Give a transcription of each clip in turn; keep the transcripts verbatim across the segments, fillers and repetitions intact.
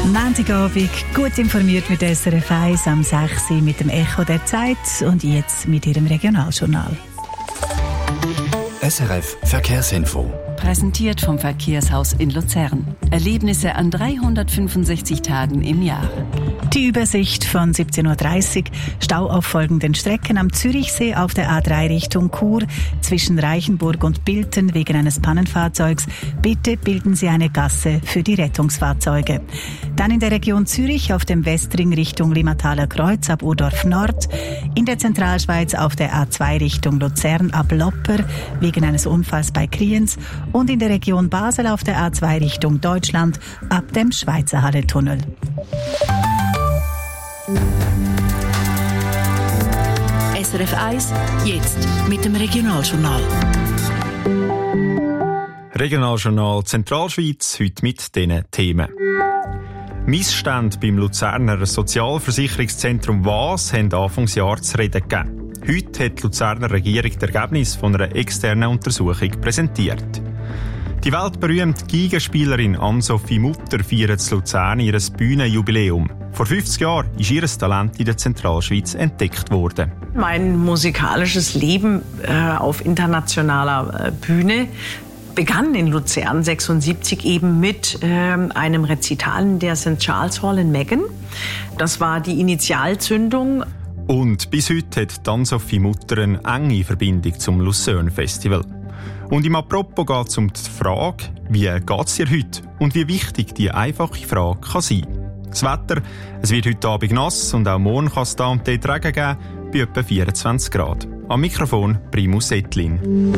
Montagabend, gut informiert mit S R F eins am sechs Uhr mit dem Echo der Zeit und jetzt mit Ihrem Regionaljournal. S R F Verkehrsinfo. Präsentiert vom Verkehrshaus in Luzern. Erlebnisse an dreihundertfünfundsechzig Tagen im Jahr. Die Übersicht von siebzehn Uhr dreißig. Stau auf folgenden Strecken am Zürichsee auf der A drei Richtung Chur zwischen Reichenburg und Bilten wegen eines Pannenfahrzeugs. Bitte bilden Sie eine Gasse für die Rettungsfahrzeuge. Dann in der Region Zürich auf dem Westring Richtung Limmataler Kreuz ab Urdorf Nord. In der Zentralschweiz auf der A zwei Richtung Luzern ab Lopper wegen eines Unfalls bei Kriens. Und in der Region Basel auf der A zwei Richtung Deutschland ab dem Schweizerhalle-Tunnel. S R F eins, jetzt mit dem Regionaljournal. Regionaljournal Zentralschweiz, heute mit diesen Themen. Missstände beim Luzerner Sozialversicherungszentrum W A S haben Anfangsjahr zu reden gegeben. Heute hat die Luzerner Regierung das Ergebnis von einer externen Untersuchung präsentiert. Die weltberühmte Geigenspielerin Ann-Sophie Mutter feiert in Luzern ihr Bühnenjubiläum. Vor fünfzig Jahren ist ihr Talent in der Zentralschweiz entdeckt worden. Mein musikalisches Leben äh, auf internationaler äh, Bühne begann in Luzern sechsundsiebzig eben mit äh, einem Rezital in der Sankt Charles Hall in Meggen. Das war die Initialzündung. Und bis heute hat Ann-Sophie Mutter eine enge Verbindung zum Lucerne Festival. Und im Apropos geht es um die Frage, wie geht es dir heute und wie wichtig die einfache Frage kann sein. Das Wetter, es wird heute Abend nass und auch morgen kann es da und dort Regen geben, bei etwa vierundzwanzig Grad. Am Mikrofon Primus Ettlin.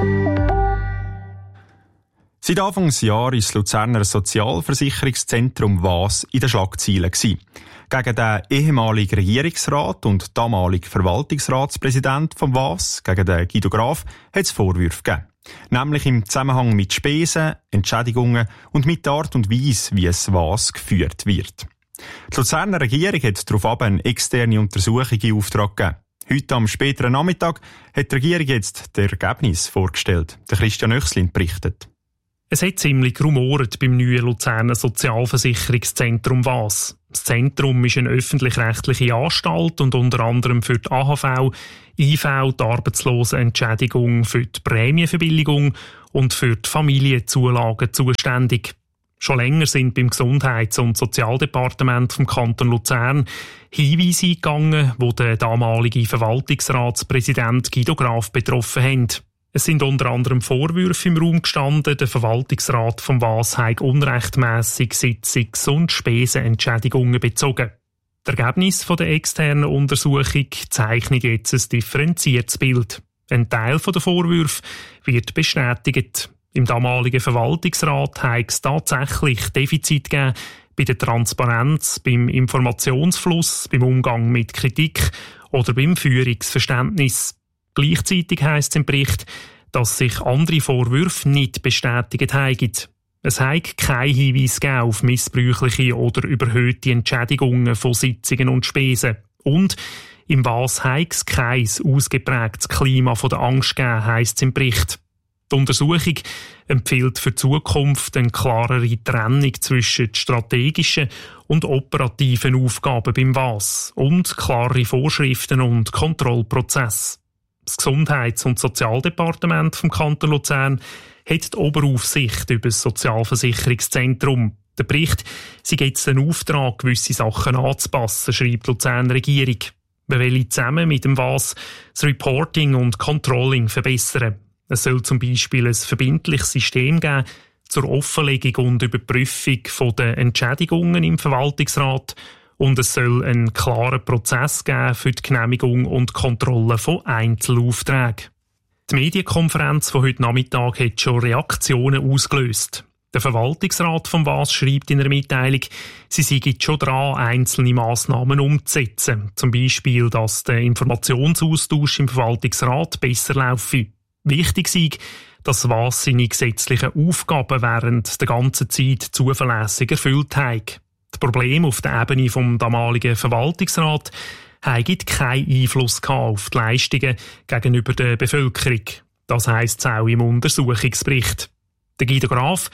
Seit Anfangsjahr war das Luzerner Sozialversicherungszentrum W A S in den Schlagzeilen. Gegen den ehemaligen Regierungsrat und damaligen Verwaltungsratspräsident vom W A S, gegen den Guido Graf, hat es Vorwürfe gegeben. Nämlich im Zusammenhang mit Spesen, Entschädigungen und mit der Art und Weise, wie es W A S geführt wird. Die Luzerner Regierung hat daraufhin eine externe Untersuchung in Auftrag gegeben. Heute am späteren Nachmittag hat die Regierung jetzt das Ergebnis vorgestellt. Der Christian Oechslin berichtet. Es hat ziemlich rumort beim neuen Luzerner Sozialversicherungszentrum W A S. Das Zentrum ist eine öffentlich-rechtliche Anstalt und unter anderem für die A H V, I V, die Arbeitslosenentschädigung, für die Prämienverbilligung und für die Familienzulagen zuständig. Schon länger sind beim Gesundheits- und Sozialdepartement vom Kanton Luzern Hinweise eingegangen, die der damalige Verwaltungsratspräsident Guido Graf betroffen haben. Es sind unter anderem Vorwürfe im Raum gestanden, der Verwaltungsrat vom W A S habe unrechtmässig Sitzungs- und Spesenentschädigungen bezogen. Das Ergebnis der externen Untersuchung zeichnet jetzt ein differenziertes Bild. Ein Teil der Vorwürfe wird bestätigt. Im damaligen Verwaltungsrat habe es tatsächlich Defizite gegeben bei der Transparenz, beim Informationsfluss, beim Umgang mit Kritik oder beim Führungsverständnis. Gleichzeitig heisst es im Bericht, dass sich andere Vorwürfe nicht bestätigt haben. Es habe keinen Hinweis gegeben auf missbräuchliche oder überhöhte Entschädigungen von Sitzungen und Spesen. Und im W A S habe es kein ausgeprägtes Klima von der Angst gegeben, heisst es im Bericht. Die Untersuchung empfiehlt für die Zukunft eine klarere Trennung zwischen strategischen und operativen Aufgaben beim W A S und klare Vorschriften und Kontrollprozesse. Das Gesundheits- und Sozialdepartement vom Kanton Luzern hat die Oberaufsicht über das Sozialversicherungszentrum. Der Bericht sei jetzt den Auftrag, gewisse Sachen anzupassen, schreibt die Luzerner Regierung. Wir wollen zusammen mit dem W A S das Reporting und Controlling verbessern. Es soll zum Beispiel ein verbindliches System geben zur Offenlegung und Überprüfung der Entschädigungen im Verwaltungsrat. Und es soll einen klaren Prozess geben für die Genehmigung und Kontrolle von Einzelaufträgen. Die Medienkonferenz von heute Nachmittag hat schon Reaktionen ausgelöst. Der Verwaltungsrat vom W A S schreibt in einer Mitteilung, sie seien schon dran, einzelne Massnahmen umzusetzen. Zum Beispiel, dass der Informationsaustausch im Verwaltungsrat besser laufe. Wichtig sei, dass das W A S seine gesetzlichen Aufgaben während der ganzen Zeit zuverlässig erfüllt hat. Das Problem auf der Ebene vom damaligen Verwaltungsrat habe keinen Einfluss auf die Leistungen gegenüber der Bevölkerung. Das heisst es auch im Untersuchungsbericht. Der Guido Graf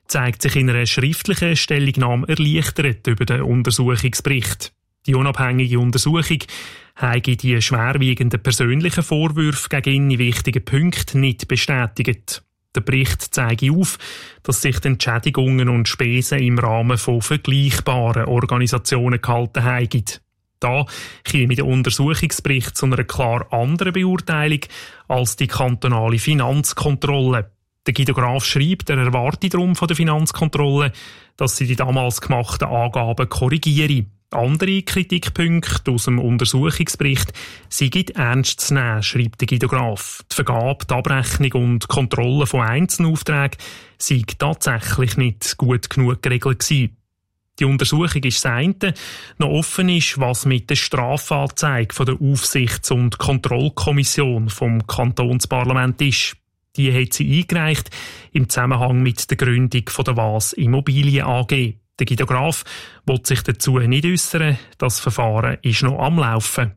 zeigt sich in einer schriftlichen Stellungnahme erleichtert über den Untersuchungsbericht. Die unabhängige Untersuchung habe die schwerwiegenden persönlichen Vorwürfe gegen ihn in wichtigen Punkten nicht bestätigt. Der Bericht zeige auf, dass sich die Entschädigungen und Spesen im Rahmen von vergleichbaren Organisationen gehalten haben. Da käme der Untersuchungsbericht zu einer klar anderen Beurteilung als die kantonale Finanzkontrolle. Der Guido Graf schreibt, er erwarte darum von der Finanzkontrolle, dass sie die damals gemachten Angaben korrigiere. Andere Kritikpunkte aus dem Untersuchungsbericht seien ernst zu nehmen, schreibt der Guido Graf. Die Vergabe, die Abrechnung und die Kontrolle von einzelnen Aufträgen sei tatsächlich nicht gut genug geregelt gewesen. Die Untersuchung ist das eine. Noch offen ist, was mit der Strafanzeige von der Aufsichts- und Kontrollkommission vom Kantonsparlament ist. Die hat sie eingereicht im Zusammenhang mit der Gründung von der W A S Immobilien A G. Der Guido Graf will sich dazu nicht äußern. Das Verfahren ist noch am Laufen.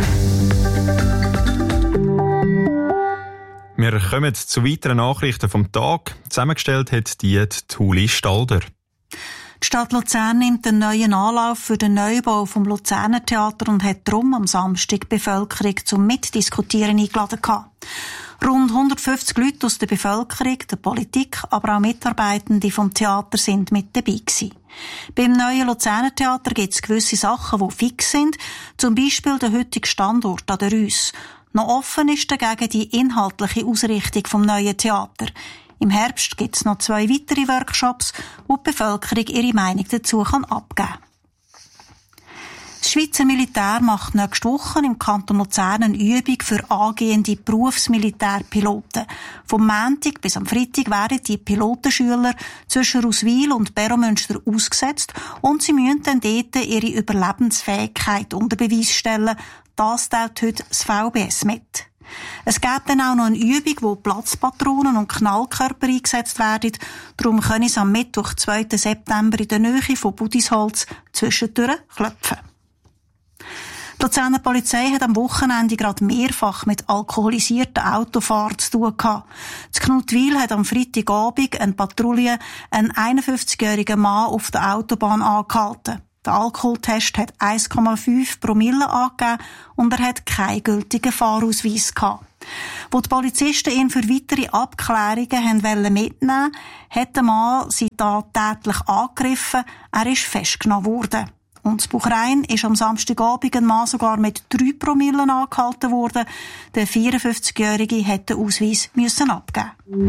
Wir kommen zu weiteren Nachrichten vom Tag. Zusammengestellt hat die Tuli Stalder. Die Stadt Luzern nimmt einen neuen Anlauf für den Neubau vom Luzerner Theater und hat darum am Samstag die Bevölkerung zum Mitdiskutieren eingeladen gehabt. Rund hundertfünfzig Leute aus der Bevölkerung, der Politik, aber auch Mitarbeitende vom Theater sind mit dabei gewesen. Beim neuen Luzerner Theater gibt es gewisse Sachen, die fix sind, zum Beispiel der heutige Standort an der Rüss. Noch offen ist dagegen die inhaltliche Ausrichtung vom neuen Theater. Im Herbst gibt es noch zwei weitere Workshops, wo die Bevölkerung ihre Meinung dazu kann abgeben kann. Das Schweizer Militär macht nächste Woche im Kanton Luzern eine Übung für angehende Berufsmilitärpiloten. Vom Montag bis am Freitag werden die Pilotenschüler zwischen Ruswil und Beromünster ausgesetzt und sie müssen dann dort ihre Überlebensfähigkeit unter Beweis stellen. Das teilt heute das V B S mit. Es gibt dann auch noch eine Übung, wo Platzpatronen und Knallkörper eingesetzt werden. Darum können sie am Mittwoch, zweiten September, in der Nähe von Budisholz zwischendurch klopfen. Die Luzerner Polizei hat am Wochenende gerade mehrfach mit alkoholisierten Autofahrern zu tun gehabt. In Knutwil hat am Freitagabend eine Patrouille einen einundfünfzigjährigen Mann auf der Autobahn angehalten. Der Alkoholtest hat eins Komma fünf Promille angegeben und er hat keinen gültigen Fahrausweis gehabt. Wo die Polizisten ihn für weitere Abklärungen mitnehmen wollten, hat der Mann sie da tätlich angegriffen. Er ist festgenommen worden. Und in Buchrein ist am Samstagabend ein Mann sogar mit drei Promillen angehalten worden. Der vierundfünfzigjährige hätte den Ausweis müssen abgeben.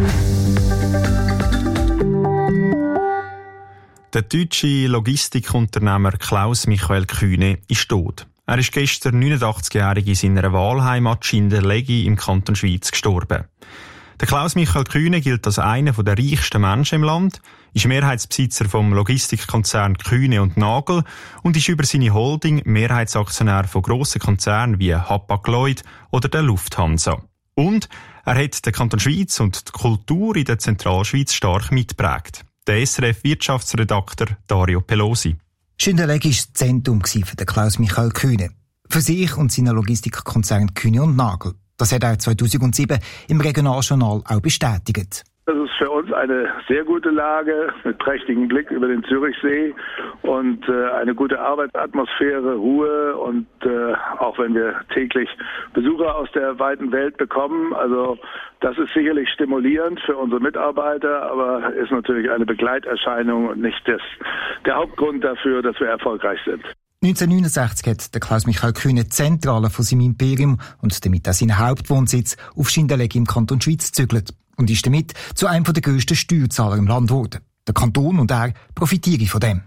Der deutsche Logistikunternehmer Klaus Michael Kühne ist tot. Er ist gestern neunundachtzigjährig in seiner Wahlheimat Schinderlegi im Kanton Schwyz gestorben. Der Klaus Michael Kühne gilt als einer der reichsten Menschen im Land, ist Mehrheitsbesitzer vom Logistikkonzern Kühne und Nagel und ist über seine Holding Mehrheitsaktionär von grossen Konzernen wie Hapag-Lloyd oder der Lufthansa. Und er hat den Kanton Schwyz und die Kultur in der Zentralschweiz stark mitgeprägt. Der S R F-Wirtschaftsredakteur Dario Pelosi. Schinderlegi war das Zentrum für den Klaus Michael Kühne. Für sich und seinen Logistikkonzern Kühne und Nagel. Das hat er zweitausendsieben im Regionaljournal auch bestätigt. Das ist für uns eine sehr gute Lage mit prächtigem Blick über den Zürichsee und äh, eine gute Arbeitsatmosphäre, Ruhe und äh, auch wenn wir täglich Besucher aus der weiten Welt bekommen, also das ist sicherlich stimulierend für unsere Mitarbeiter, aber ist natürlich eine Begleiterscheinung und nicht das, der Hauptgrund dafür, dass wir erfolgreich sind. neunzehnhundertneunundsechzig hat der Klaus Michael Kühne die Zentrale von seinem Imperium und damit auch seinen Hauptwohnsitz auf Schinderlegi im Kanton Schwyz gezügelt und ist damit zu einem der grössten Steuerzahler im Land geworden. Der Kanton und er profitieren von dem.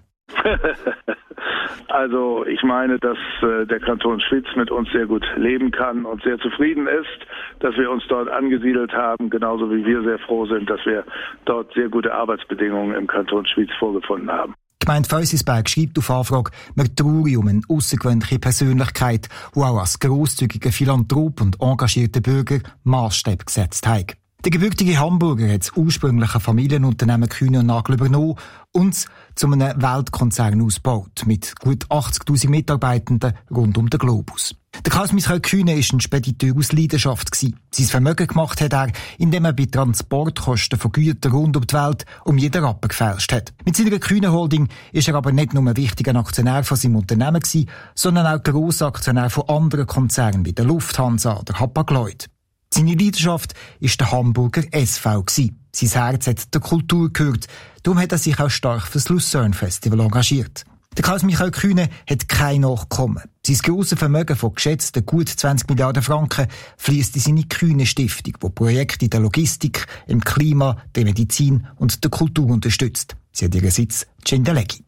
Also ich meine, dass äh, der Kanton Schwyz mit uns sehr gut leben kann und sehr zufrieden ist, dass wir uns dort angesiedelt haben, genauso wie wir sehr froh sind, dass wir dort sehr gute Arbeitsbedingungen im Kanton Schwyz vorgefunden haben. Die Gemeinde Feusisberg schreibt auf Anfrage, man traue um eine außergewöhnliche Persönlichkeit, die auch als grosszügiger Philanthrop und engagierter Bürger Maßstäbe gesetzt hat. Der gebürtige Hamburger hat das ursprüngliche Familienunternehmen Kühne und Nagel übernommen und es zu einem Weltkonzern ausgebaut, mit gut achtzigtausend Mitarbeitenden rund um den Globus. Der Klaus-Michael Kühne war ein Spediteur aus Leidenschaft. Sein Vermögen gemacht hat er, indem er bei Transportkosten von Gütern rund um die Welt um jeden Rappen gefälscht hat. Mit seiner Kühne Holding ist er aber nicht nur ein wichtiger Aktionär von seinem Unternehmen gewesen, sondern auch Grossaktionär von anderen Konzernen wie der Lufthansa oder Hapag-Lloyd. Seine Leidenschaft war der Hamburger S V. Sein Herz hat der Kultur gehört, darum hat er sich auch stark für das Lucerne Festival engagiert. Der Klaus-Michael Kühne hat kein Nachkommen. Sein grosses Vermögen von geschätzten gut zwanzig Milliarden Franken fließt in seine Kühne Stiftung, die Projekte in der Logistik, im Klima, der Medizin und der Kultur unterstützt. Sie hat ihren Sitz in Schindeleggi.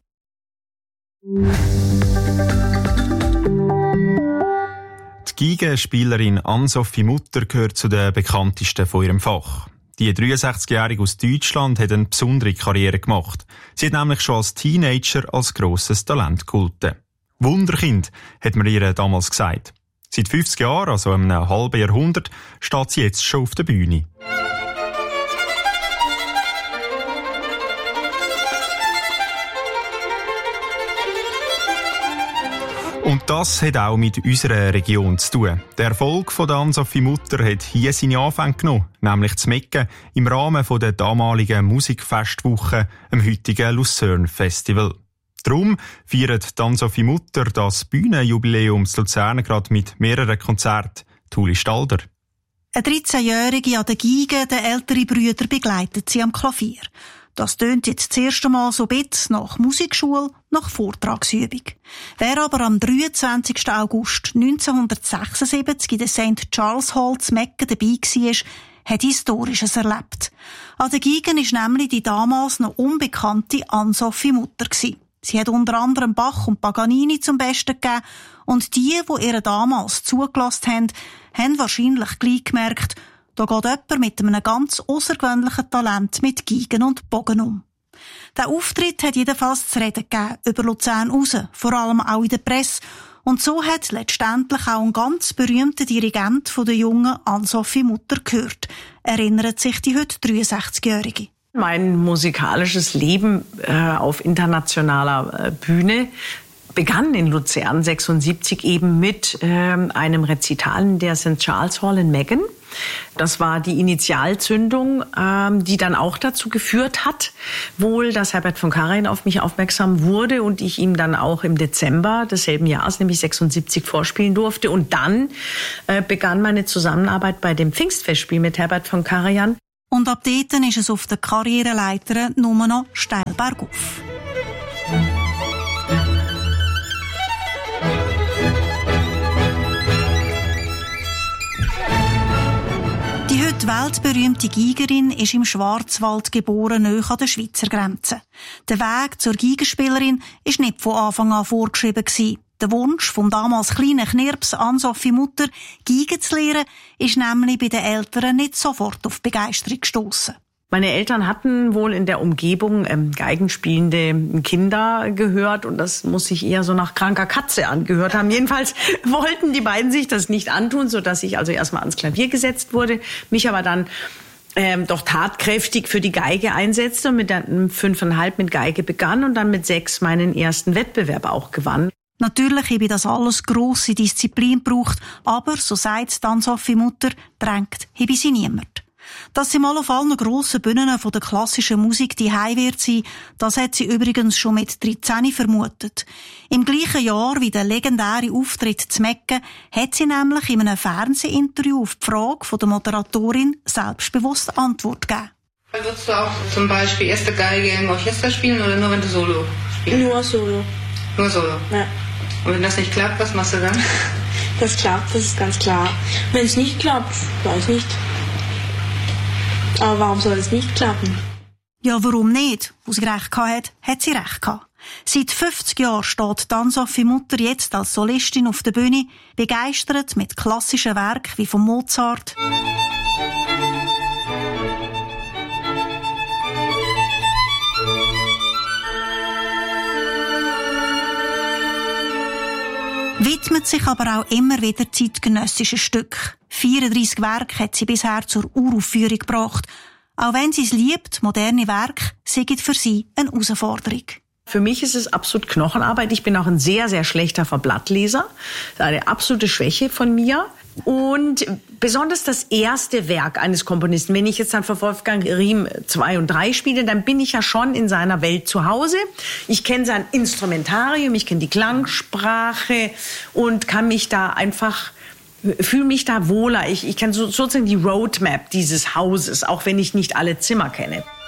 Die Geigenspielerin Ann-Sophie Mutter gehört zu den bekanntesten von ihrem Fach. Die dreiundsechzigjährige aus Deutschland hat eine besondere Karriere gemacht. Sie hat nämlich schon als Teenager als grosses Talent gegolten. Wunderkind, hat man ihr damals gesagt. Seit fünfzig Jahren, also einem halben Jahrhundert, steht sie jetzt schon auf der Bühne. Und das hat auch mit unserer Region zu tun. Der Erfolg von der Ann-Sophie Mutter hat hier seine Anfänge genommen, nämlich zu Mecken im Rahmen der damaligen Musikfestwoche, am heutigen Lucerne Festival. Darum feiert Ann-Sophie Mutter das Bühnenjubiläum zu Luzern gerade mit mehreren Konzerten. Tuli Stalder. Eine dreizehnjährige an der Geige, der ältere Brüder begleitet sie am Klavier. Das tönt jetzt das erste Mal so ein bisschen nach Musikschule, nach Vortragsübung. Wer aber am dreiundzwanzigsten August neunzehnhundertsechsundsiebzig in der Saint Charles Hall zu Mecken dabei war, hat Historisches erlebt. An der Geige war nämlich die damals noch unbekannte Ann-Sophie Mutter. Sie hat unter anderem Bach und Paganini zum Besten gegeben und die, die ihr damals zugelassen haben, haben wahrscheinlich gleich gemerkt, da geht jemand mit einem ganz außergewöhnlichen Talent mit Geigen und Bogen um. Der Auftritt hat jedenfalls zu reden gegeben über Luzern raus, vor allem auch in der Presse. Und so hat letztendlich auch ein ganz berühmter Dirigent von der jungen Ann-Sophie Mutter gehört, erinnert sich die heute dreiundsechzigjährige. Mein musikalisches Leben äh, auf internationaler äh, Bühne begann in Luzern sechsundsiebzig eben mit äh, einem Rezital in der Saint Charles Hall in Meggen. Das war die Initialzündung, ähm, die dann auch dazu geführt hat, wohl, dass Herbert von Karajan auf mich aufmerksam wurde und ich ihm dann auch im Dezember desselben Jahres, nämlich sechsundsiebzig, vorspielen durfte. Und dann äh, begann meine Zusammenarbeit bei dem Pfingstfestspiel mit Herbert von Karajan. Und ab dort ist es auf der Karriereleiter nur noch steil bergauf. Die heute weltberühmte Geigerin ist im Schwarzwald geboren, nahe an der Schweizer Grenze. Der Weg zur Geigenspielerin war nicht von Anfang an vorgeschrieben. Der Wunsch vom damals kleinen Knirps Ann-Sophie Mutter, Geige zu lernen, ist nämlich bei den Eltern nicht sofort auf Begeisterung gestossen. Meine Eltern hatten wohl in der Umgebung ähm, geigenspielende Kinder gehört und das muss sich eher so nach kranker Katze angehört haben. Jedenfalls wollten die beiden sich das nicht antun, sodass ich also erstmal ans Klavier gesetzt wurde, mich aber dann ähm, doch tatkräftig für die Geige einsetzte und mit dann fünfeinhalb mit Geige begann und dann mit sechs meinen ersten Wettbewerb auch gewann. Natürlich habe ich das alles grosse Disziplin gebraucht, aber, so sagt Ann-Sophie Mutter, drängt habe sie niemand. Dass sie mal auf allen grossen Bühnen von der klassischen Musik daheim wird sein, das hat sie übrigens schon mit dreizehn vermutet. Im gleichen Jahr wie der legendäre Auftritt zu Mecken hat sie nämlich in einem Fernsehinterview auf die Frage von der Moderatorin selbstbewusst Antwort gegeben. Würdest du auch zum Beispiel erste Geige im Orchester spielen oder nur wenn du Solo spielst? Nur Solo. Nur Solo? Ja. Und wenn das nicht klappt, was machst du dann? Das klappt, das ist ganz klar. Wenn es nicht klappt, weiß ich nicht. Aber warum soll es nicht klappen? Ja, warum nicht? Wo sie recht gehabt hat, hat sie recht gehabt. Seit fünfzig Jahren steht Ann-Sophie Mutter jetzt als Solistin auf der Bühne, begeistert mit klassischen Werken wie von Mozart, widmet sich aber auch immer wieder zeitgenössischen Stücken. vierunddreissig Werke hat sie bisher zur Uraufführung gebracht. Auch wenn sie es liebt, moderne Werke, sind für sie eine Herausforderung. Für mich ist es absolut Knochenarbeit. Ich bin auch ein sehr, sehr schlechter Verblattleser. Das ist eine absolute Schwäche von mir. Und besonders das erste Werk eines Komponisten, wenn ich jetzt dann für Wolfgang Riem zwei und drei spiele, dann bin ich ja schon in seiner Welt zu Hause. Ich kenne sein Instrumentarium, ich kenne die Klangsprache und kann mich da einfach, fühle mich da wohler. Ich, ich kenne so, sozusagen die Roadmap dieses Hauses, auch wenn ich nicht alle Zimmer kenne.